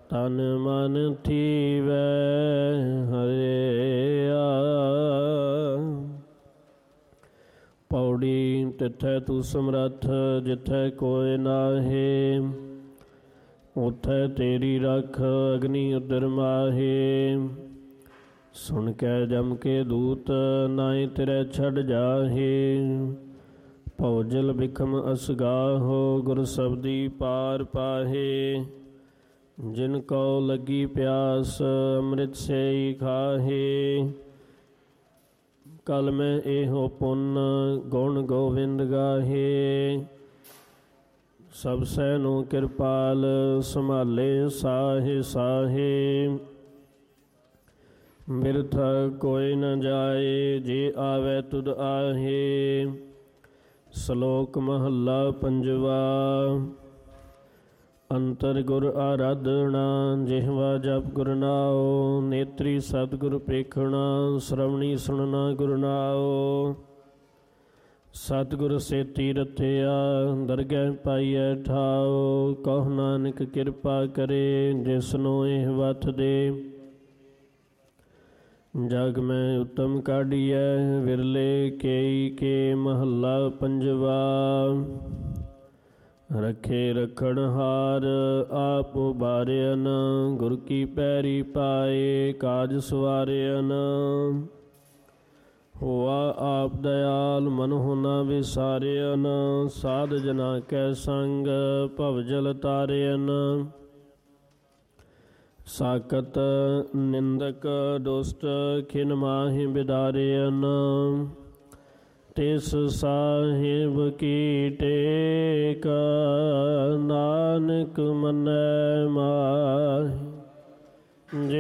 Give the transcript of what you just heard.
ਤਨ ਮਨ ਥੀਵੈ ਹਰਿਆ। ਪੌੜੀ ਤਿੱਥੈ ਤੂੰ ਸਮਰੱਥ ਜਿੱਥੈ ਕੋਇ ਨਾਹੀ। ਉਥੈ ਤੇਰੀ ਰਖ ਅਗਨੀ ਉਦਰ ਮਾਹੀ। ਸੁਣ ਕੈ ਜਮ ਕੇ ਦੂਤ ਨਾਹੀ ਤੇਰੇ ਛੱਡ ਜਾਹੀ। ਭਉਜਲ ਬਿਖਮ ਅਸਗਾਹੋ ਗੁਰ ਸਬਦੀ ਪਾਰ ਪਾਹੇ। ਜਿਨ ਕਉ ਲੱਗੀ ਪਿਆਸ ਅੰਮ੍ਰਿਤ ਸੇਈ ਖਾਹੇ। ਕਲ ਮੈਂ ਇਹੋ ਪੁੰਨ ਗੁਣ ਗੋਵਿੰਦ ਗਾਹੇ। ਸਭ ਸੈ ਨੂੰ ਕਿਰਪਾਲ ਸੰਭਾਲੇ ਸਾਹੇ ਸਾਹੇ। ਬਿਰਥਾ ਕੋਈ ਨ ਜਾਏ ਜੇ ਆਵੈ ਤੁਧ ਆਹੇ। ਸ਼ਲੋਕ ਮਹੱਲਾ ਪੰਜਵਾ। ਅੰਤਰ ਗੁਰ ਆਰਾਧਨਾ ਜਿਹਵਾ ਜਪ ਗੁਰ ਨਾਉ। ਨੇਤਰੀ ਸਤਿਗੁਰ ਪੇਖਣਾ ਸ਼੍ਰਵਣੀ ਸੁਣਨਾ ਗੁਰ ਨਾਉ। ਸਤਿਗੁਰ ਸੇਤੀ ਰਥਿਆ ਦਰਗਹਿ ਪਾਈਐ ਠਾਉ। ਕਹੁ ਨਾਨਕ ਕਿਰਪਾ ਕਰੇ ਜਿਸਨੂੰ ਇਹ ਵਤ ਦੇ। ਜਗ ਮੈਂ ਉਤਮ ਕਾਢੀਐ ਵਿਰਲੇ ਕੇਈ ਕੇ। ਮਹੱਲਾ ਪੰਜਵਾ। ਰੱਖੇ ਰਖਣਹਾਰ ਆਪ ਉਬਾਰਿਅਨ ਗੁਰ ਕੀ ਪੈਰੀ ਪਾਏ। ਕਾਜ ਸਵਾਰਿਅਨ ਹੋਆ ਆਪ ਦਇਆਲ ਮਨਹੁ ਨ ਵਿਸਾਰਿਅਨ। ਸਾਧ ਜਨਾ ਕੈ ਸੰਗ ਭਵਜਲ ਤਾਰਿਅਨ। ਸਾਕਤ ਨਿੰਦਕ ਦੁਸ਼ਟ ਖਿਨ ਮਾਹਿ ਬਿਦਾਰਿਅਨ। ਤਿਸ ਸਾਹਿਬ ਕੀ ਟੇਕ ਨਾਨਕ ਮੰਨੈ ਮਾਹਿ।